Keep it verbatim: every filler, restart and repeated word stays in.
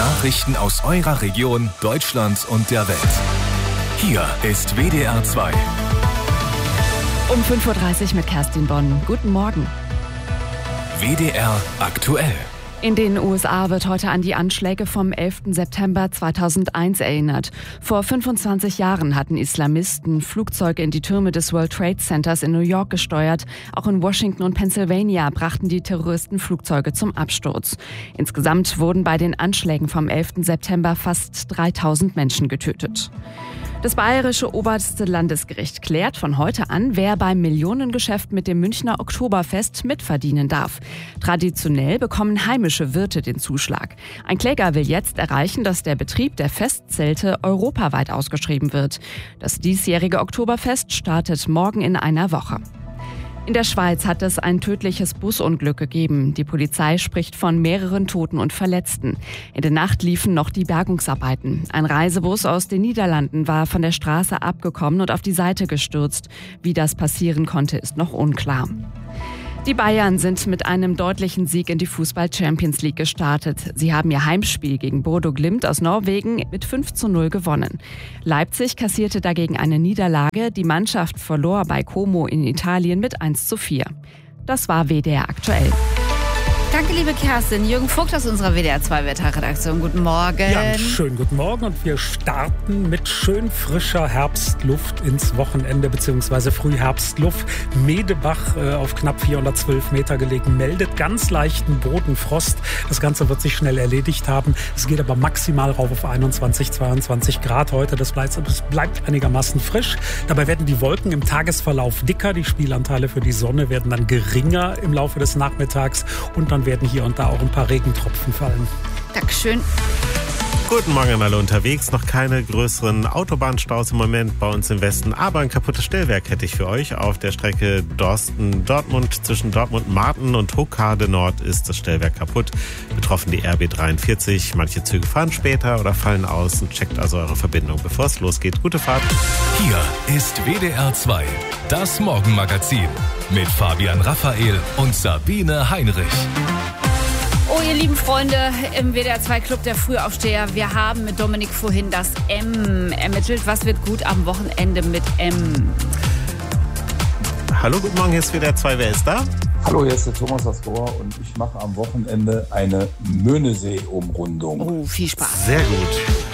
Nachrichten aus eurer Region, Deutschland und der Welt. Hier ist W D R zwei. Um fünf Uhr dreißig mit Kerstin Bonn. Guten Morgen. W D R aktuell. In den U S A wird heute an die Anschläge vom elften September zweitausendeins erinnert. Vor fünfundzwanzig Jahren hatten Islamisten Flugzeuge in die Türme des World Trade Centers in New York gesteuert. Auch in Washington und Pennsylvania brachten die Terroristen Flugzeuge zum Absturz. Insgesamt wurden bei den Anschlägen vom elften September fast dreitausend Menschen getötet. Das bayerische oberste Landesgericht klärt von heute an, wer beim Millionengeschäft mit dem Münchner Oktoberfest mitverdienen darf. Traditionell bekommen heimische Wirte den Zuschlag. Ein Kläger will jetzt erreichen, dass der Betrieb der Festzelte europaweit ausgeschrieben wird. Das diesjährige Oktoberfest startet morgen in einer Woche. In der Schweiz hat es ein tödliches Busunglück gegeben. Die Polizei spricht von mehreren Toten und Verletzten. In der Nacht liefen noch die Bergungsarbeiten. Ein Reisebus aus den Niederlanden war von der Straße abgekommen und auf die Seite gestürzt. Wie das passieren konnte, ist noch unklar. Die Bayern sind mit einem deutlichen Sieg in die Fußball-Champions League gestartet. Sie haben ihr Heimspiel gegen Bodo Glimt aus Norwegen mit fünf zu null gewonnen. Leipzig kassierte dagegen eine Niederlage. Die Mannschaft verlor bei Como in Italien mit eins zu vier. Das war W D R aktuell. Danke, liebe Kerstin. Jürgen Vogt aus unserer W D R zwei Wetterredaktion. Guten Morgen. Ja, schönen guten Morgen. Und wir starten mit schön frischer Herbstluft ins Wochenende, beziehungsweise Frühherbstluft. Medebach äh, auf knapp vierhundertzwölf Meter gelegen, meldet ganz leichten Bodenfrost. Das Ganze wird sich schnell erledigt haben. Es geht aber maximal rauf auf einundzwanzig, zweiundzwanzig Grad heute. Das bleibt, das bleibt einigermaßen frisch. Dabei werden die Wolken im Tagesverlauf dicker. Die Spielanteile für die Sonne werden dann geringer im Laufe des Nachmittags. Und dann werden hier und da auch ein paar Regentropfen fallen. Dankeschön. Guten Morgen an alle unterwegs. Noch keine größeren Autobahnstaus im Moment bei uns im Westen, aber ein kaputtes Stellwerk hätte ich für euch. Auf der Strecke Dorsten-Dortmund zwischen Dortmund-Marten und Huckade Nord ist das Stellwerk kaputt. Betroffen die R B dreiundvierzig. Manche Züge fahren später oder fallen aus und checkt also eure Verbindung, bevor es losgeht. Gute Fahrt. Hier ist W D R zwei, das Morgenmagazin mit Fabian Raphael und Sabine Heinrich. Oh, ihr lieben Freunde im W D R zwei Club der Frühaufsteher, wir haben mit Dominik vorhin das M ermittelt. Was wird gut am Wochenende mit M? Hallo, guten Morgen, hier ist W D R zwei. Wer ist da? Hallo, hier ist der Thomas Astor und ich mache am Wochenende eine Möhnesee-Umrundung. Oh, viel Spaß. Sehr gut.